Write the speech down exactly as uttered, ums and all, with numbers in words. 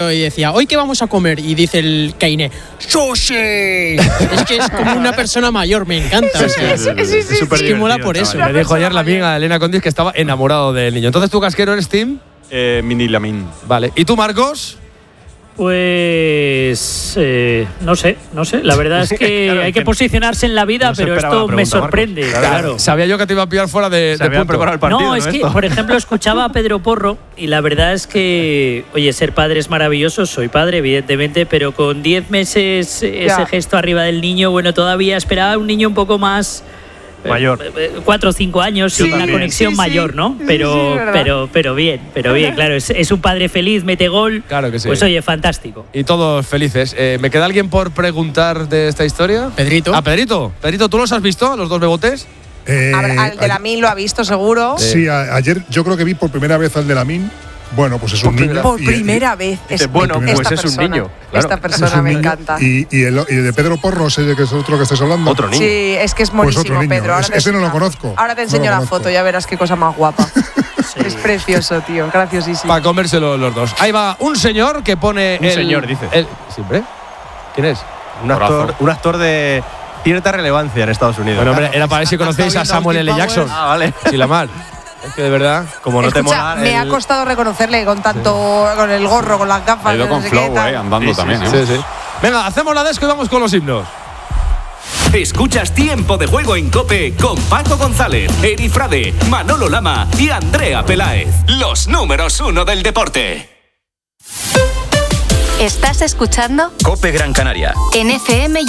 y decía, ¿hoy qué vamos a comer? Y dice el Keiné, ¡sushi! Es que es como una persona mayor, me encanta. Sí, o sea, sí, sí, sí, sí, es que mola por eso. Me dijo ayer la amiga Elena Condis que estaba enamorado del niño. Entonces, ¿tú, Casquero, eres team? Eh, mini Lamin. Vale. ¿Y tú, Marcos? Pues eh, no sé, no sé. La verdad es que Claro, hay que que posicionarse en la vida, no se pero esperaba esto la me pregunta, sorprende. Marcos. Claro. Claro. Sabía yo que te iba a pillar fuera de, Se de habían punto. preparado el partido. No, ¿no? es que, Esto. por ejemplo, escuchaba a Pedro Porro y la verdad es que, oye, ser padre es maravilloso, soy padre, evidentemente, pero con diez meses ese Ya. gesto arriba del niño, bueno, todavía esperaba un niño un poco más… eh, Mayor. eh, Cuatro o cinco años, Sí, sin una conexión sí, sí. mayor, ¿no? Sí, Pero, sí, ¿verdad? pero, pero bien, pero bien, claro, es, es un padre feliz, mete gol, Claro que sí. pues oye, fantástico. Y todos felices. Eh, ¿Me queda alguien por preguntar de esta historia? Pedrito. Ah, Pedrito. Pedrito, ¿tú los has visto, a los dos bebotes? Eh, Al, al de la Min lo ha visto seguro. Sí, a- ayer yo creo que vi por primera vez al de la Min. Bueno, pues es un niño. Por y- primera vez. Dice, Es- bueno, pues esta es un persona, niño, claro. Esta es persona un me niño. encanta. Y, y el, y el de Pedro Porro, sé que es otro que estáis hablando. Otro niño. Sí, es que es Pues monísimo, otro niño. Pedro. Ahora Es- te ese no lo enseño- conozco. Ahora te No enseño lo la conozco. foto, ya verás qué cosa más guapa. Sí. Es precioso, tío. Graciosísimo. Para comérselo los dos. Ahí va un señor que pone. Un el- señor, dice. el- ¿Siempre? ¿Quién es? Un actor, un actor de cierta relevancia en Estados Unidos. Bueno, hombre, era para ver si conocéis a Samuel L. Jackson. Ah, vale. Sí, la mar. Es que de verdad. Como no te Escucha, mola. me ha el- costado reconocerle con tanto, con el gorro, con las gafas. Ha ido no con sé qué, flow, tal. eh, andando Sí, sí, también. sí, ¿eh? Sí, sí. Venga, hacemos la desco y vamos con los himnos. Escuchas Tiempo de Juego en COPE con Paco González, Eri Frade, Manolo Lama y Andrea Peláez. Los números uno del deporte. Estás escuchando COPE Gran Canaria. en F M